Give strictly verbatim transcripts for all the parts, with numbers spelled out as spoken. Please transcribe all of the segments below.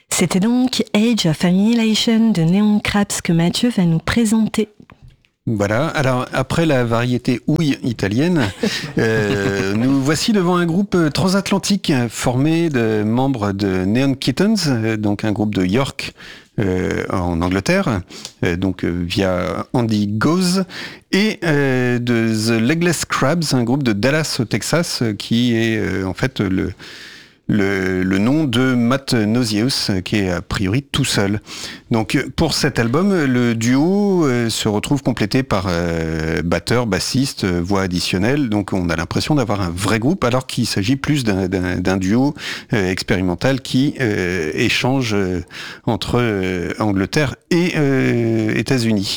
C'était donc Age of Annihilation de Neon Craps que Mathieu va nous présenter. Voilà, alors après la variété houille italienne, euh, nous voici devant un groupe transatlantique formé de membres de Neon Kittens, donc un groupe de York euh, en Angleterre, euh, donc euh, via Andy Goes, et euh, de The Legless Crabs, un groupe de Dallas au Texas, qui est euh, en fait le... Le, le nom de Matt Nozius, qui est a priori tout seul. Donc pour cet album, le duo euh, se retrouve complété par euh, batteur, bassiste, euh, voix additionnelle. Donc on a l'impression d'avoir un vrai groupe, alors qu'il s'agit plus d'un, d'un, d'un duo euh, expérimental qui euh, échange euh, entre euh, Angleterre et euh, États-Unis.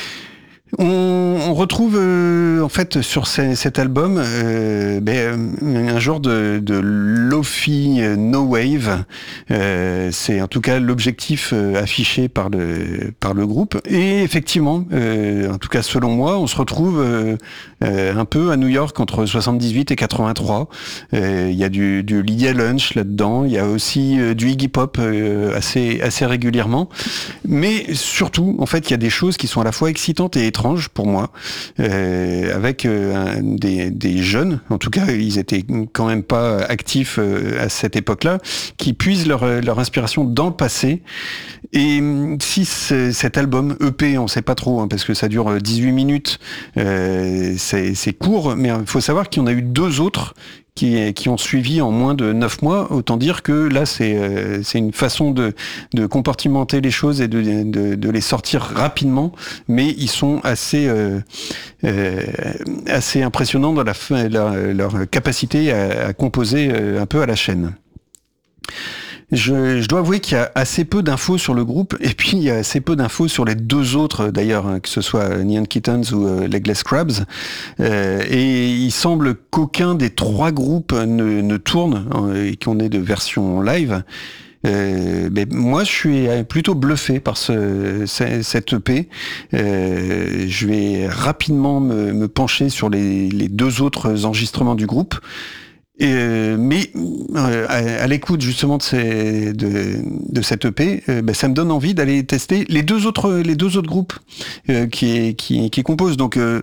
On, on retrouve euh, en fait sur ces, cet album euh, ben, un genre de, de lo-fi euh, no wave. Euh, c'est en tout cas l'objectif euh, affiché par le par le groupe. Et effectivement, euh, en tout cas selon moi, on se retrouve euh, euh, un peu à New York entre soixante-dix-huit et quatre-vingt-trois. Euh, Il y a du, du Lydia Lunch là-dedans. Il y a aussi euh, du Iggy Pop euh, assez assez régulièrement. Mais surtout, en fait, il y a des choses qui sont à la fois excitantes et étrange pour moi, euh, avec euh, un, des, des jeunes, en tout cas ils étaient quand même pas actifs euh, à cette époque-là, qui puisent leur, leur inspiration dans le passé. Et si cet album E P, on sait pas trop, hein, parce que ça dure dix-huit minutes, euh, c'est, c'est court, mais il faut savoir qu'il y en a eu deux autres Qui, qui ont suivi en moins de neuf mois, autant dire que là c'est euh, c'est une façon de de compartimenter les choses et de de, de les sortir rapidement, mais ils sont assez euh, euh, assez impressionnants dans la, la leur capacité à, à composer euh, un peu à la chaîne. Je, je dois avouer qu'il y a assez peu d'infos sur le groupe, et puis il y a assez peu d'infos sur les deux autres d'ailleurs, hein, que ce soit Neon Kittens ou euh, Legless Crabs. Euh, et il semble qu'aucun des trois groupes ne, ne tourne hein, et qu'on ait de version live. Euh, mais moi, je suis plutôt bluffé par ce, ce, cette E P. Euh, je vais rapidement me, me pencher sur les, les deux autres enregistrements du groupe. Euh, mais euh, à, à l'écoute justement de, ces, de, de cette E P, euh, bah, ça me donne envie d'aller tester les deux autres, les deux autres groupes euh, qui, qui, qui composent. Donc euh,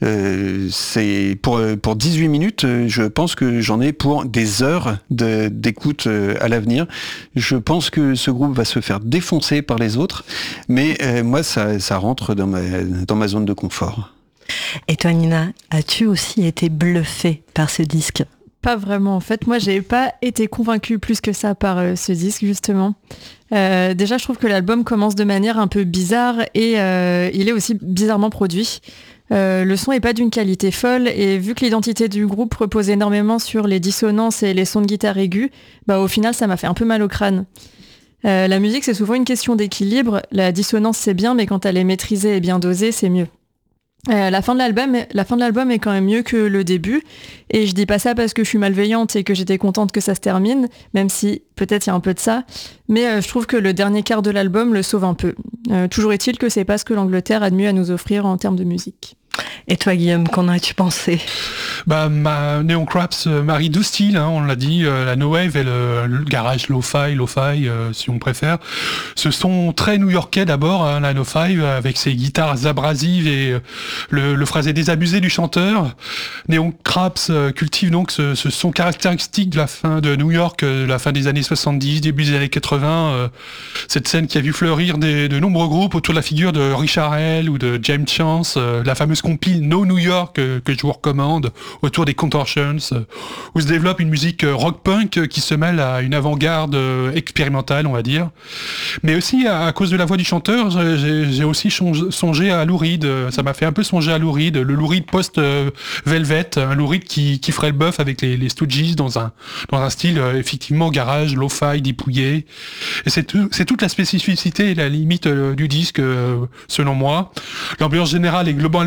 euh, c'est pour pour dix-huit minutes. Je pense que j'en ai pour des heures de, d'écoute euh, à l'avenir. Je pense que ce groupe va se faire défoncer par les autres, mais euh, moi ça, ça rentre dans ma dans ma zone de confort. Et toi, Nina, as-tu aussi été bluffée par ce disque ? Pas vraiment, en fait. Moi, j'ai pas été convaincue plus que ça par euh, ce disque, justement. Euh, déjà, je trouve que l'album commence de manière un peu bizarre et euh, il est aussi bizarrement produit. Euh, le son est pas d'une qualité folle et vu que l'identité du groupe repose énormément sur les dissonances et les sons de guitare aigus, bah, au final, ça m'a fait un peu mal au crâne. Euh, la musique, c'est souvent une question d'équilibre. La dissonance, c'est bien, mais quand elle est maîtrisée et bien dosée, c'est mieux. Euh, la fin de l'album, la fin de l'album est quand même mieux que le début, et je dis pas ça parce que je suis malveillante et que j'étais contente que ça se termine, même si peut-être il y a un peu de ça, mais euh, je trouve que le dernier quart de l'album le sauve un peu. Euh, toujours est-il que c'est pas ce que l'Angleterre a de mieux à nous offrir en termes de musique. Et toi, Guillaume, qu'en as-tu pensé ? Bah, ma Neon Craps euh, marie deux styles, hein, on l'a dit, euh, la no wave et le, le garage lo-fi, lo-fi euh, si on préfère. Ce son très new-yorkais d'abord, hein, la no-fi, avec ses guitares abrasives et euh, le, le phrasé désabusé du chanteur. Neon Craps euh, cultive donc ce, ce son caractéristique de la fin de New York, euh, la fin des années soixante-dix, début des années quatre-vingts. Euh, cette scène qui a vu fleurir des, de nombreux groupes autour de la figure de Richard Hell ou de James Chance, euh, la fameuse compile No New York euh, que je vous recommande, autour des Contortions, euh, où se développe une musique euh, rock-punk euh, qui se mêle à une avant-garde euh, expérimentale, on va dire. Mais aussi, à, à cause de la voix du chanteur, j'ai, j'ai aussi songe, songé à Lou Reed. Ça m'a fait un peu songer à Lou Reed, le Lou Reed post-Velvet, un Lou Reed qui, qui ferait le bœuf avec les, les Stooges dans un, dans un style euh, effectivement garage, lo-fi, dépouillé. Et c'est, tout, c'est toute la spécificité et la limite euh, du disque, euh, selon moi. L'ambiance générale est globalement bonne,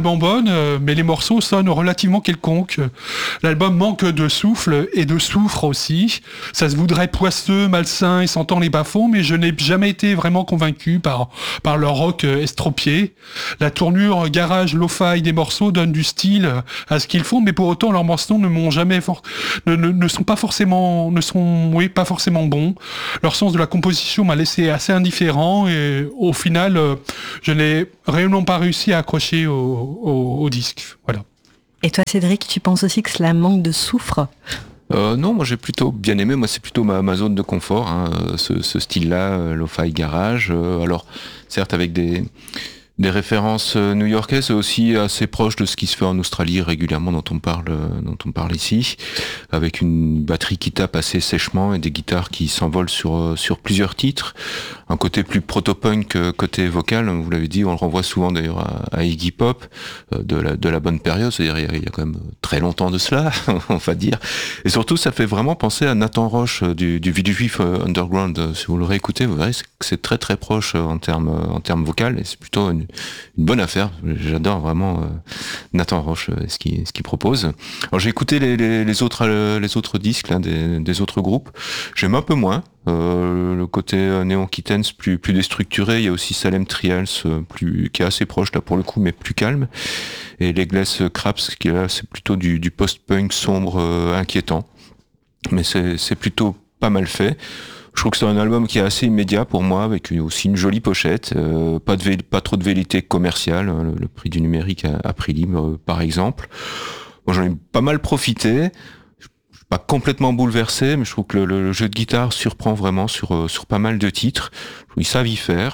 euh, mais les morceaux sonnent relativement quelconques. L'album manque de souffle et de soufre aussi. Ça se voudrait poisseux, malsain et sentant les bas-fonds, mais je n'ai jamais été vraiment convaincu par, par leur rock euh, estropié. La tournure garage lo-fi des morceaux donne du style à ce qu'ils font, mais pour autant leurs morceaux ne m'ont jamais for- ne, ne, ne sont pas forcément ne sont oui pas forcément bons. Leur sens de la composition m'a laissé assez indifférent et au final euh, je n'ai réellement pas réussi à accrocher au, au, au disque. Voilà. Et toi Cédric, tu penses aussi que cela manque de soufre ? Euh, non, moi j'ai plutôt bien aimé. Moi c'est plutôt ma, ma zone de confort, hein, ce, ce style-là, euh, lo-fi garage. Euh, alors certes avec des des références new-yorkaises aussi assez proches de ce qui se fait en Australie régulièrement, dont on parle, dont on parle ici, avec une batterie qui tape assez sèchement et des guitares qui s'envolent sur sur plusieurs titres. Un côté plus proto-punk, côté vocal, vous l'avez dit, on le renvoie souvent d'ailleurs à, à Iggy Pop, de la de la bonne période, c'est-à-dire il y a, il y a quand même très longtemps de cela, on va dire. Et surtout, ça fait vraiment penser à Nathan Roche du du Villejuif Underground. Si vous le réécoutez, vous verrez que c'est très très proche en termes en termes vocal et c'est plutôt une une bonne affaire. J'adore vraiment euh, Nathan Roche, euh, ce qu'il ce qu'il propose. Alors j'ai écouté les, les, les autres euh, les autres disques là, des, des autres groupes. J'aime un peu moins euh, le côté euh, Neon Kittens plus plus déstructuré. Il y a aussi Salem Trials euh, plus qui est assez proche là pour le coup, mais plus calme. Et les Glass Craps qui là c'est plutôt du, du post-punk sombre euh, inquiétant. Mais c'est c'est plutôt pas mal fait. Je trouve que c'est un album qui est assez immédiat pour moi, avec une, aussi une jolie pochette, euh, pas de vé- pas trop de velléité commerciale, hein, le, le prix du numérique à, à prix libre, euh, par exemple. Moi, j'en ai pas mal profité. Je suis pas complètement bouleversé, mais je trouve que le, le jeu de guitare surprend vraiment sur euh, sur pas mal de titres. Ils savent y faire.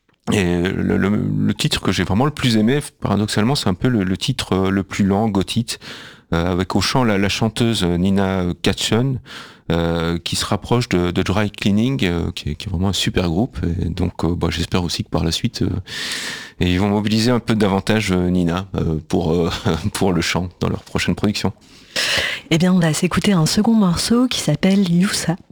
Et le, le, le titre que j'ai vraiment le plus aimé, paradoxalement, c'est un peu le, le titre euh, le plus lent, Got-It, euh, avec au chant la, la chanteuse Nina Katchen, Euh, qui se rapproche de, de Dry Cleaning, euh, qui, est, qui est vraiment un super groupe. Et donc, euh, bah, j'espère aussi que par la suite, euh, et ils vont mobiliser un peu davantage euh, Nina euh, pour euh, pour le chant dans leur prochaine production. Eh bien, on va s'écouter un second morceau qui s'appelle Youssa.